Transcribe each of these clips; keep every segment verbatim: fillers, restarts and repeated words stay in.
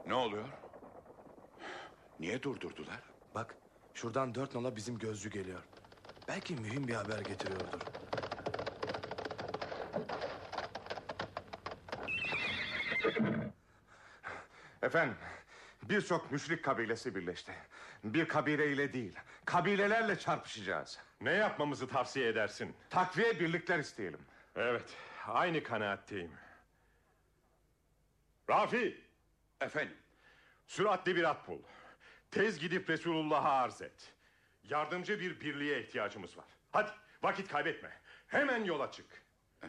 Ne oluyor? Niye durdurdular? Bak, şuradan dört nala bizim gözcü geliyor. Belki mühim bir haber getiriyordur. Efendim, birçok müşrik kabilesi birleşti. Bir kabileyle değil, kabilelerle çarpışacağız. Ne yapmamızı tavsiye edersin? Takviye birlikler isteyelim. Evet, aynı kanaatteyim. Rafi! Efendim? Süratli bir at bul. Tez gidip Resulullah'a arz et. Yardımcı bir birliğe ihtiyacımız var. Hadi, vakit kaybetme. Hemen yola çık.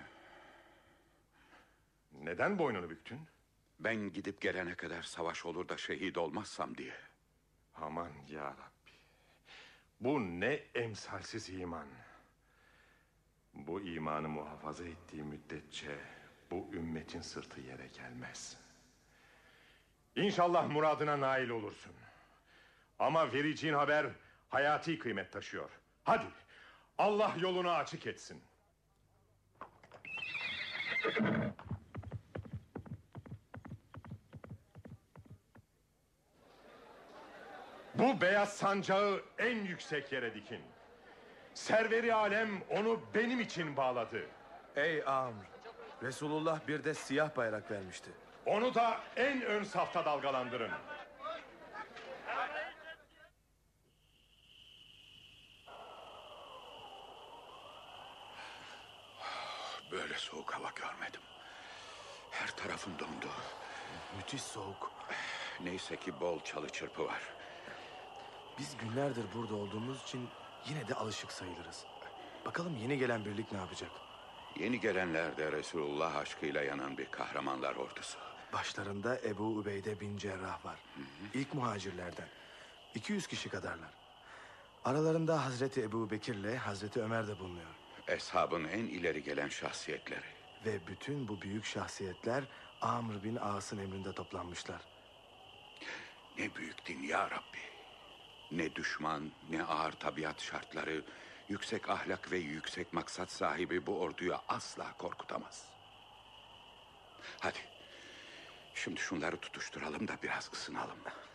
Neden boynunu büktün? Ben gidip gelene kadar savaş olur da şehit olmazsam diye. Aman ya Rabbi. Bu ne emsalsiz iman. Bu imanı muhafaza ettiği müddetçe bu ümmetin sırtı yere gelmez. İnşallah muradına nail olursun. Ama vereceğin haber hayati kıymet taşıyor. Hadi, Allah yolunu açık etsin. Bu beyaz sancağı en yüksek yere dikin. Serveri alem onu benim için bağladı. Ey Amr, Resulullah bir de siyah bayrak vermişti. Onu da en ön safta dalgalandırın. Böyle soğuk hava görmedim. Her tarafım dondu. Müthiş soğuk. Neyse ki bol çalı çırpı var. Biz günlerdir burada olduğumuz için yine de alışık sayılırız. Bakalım yeni gelen birlik ne yapacak? Yeni gelenler de Resulullah aşkıyla yanan bir kahramanlar ordusu. Başlarında Ebu Ubeyde bin Cerrah var. Hı hı. İlk muhacirlerden. iki yüz kişi kadarlar. Aralarında Hazreti Ebu Bekir'le Hazreti Ömer de bulunuyor. Eshabın en ileri gelen şahsiyetleri. Ve bütün bu büyük şahsiyetler Amr bin As'ın emrinde toplanmışlar. Ne büyük din ya Rabbi. Ne düşman, ne ağır tabiat şartları, yüksek ahlak ve yüksek maksat sahibi bu orduyu asla korkutamaz. Hadi, şimdi şunları tutuşturalım da biraz ısınalım.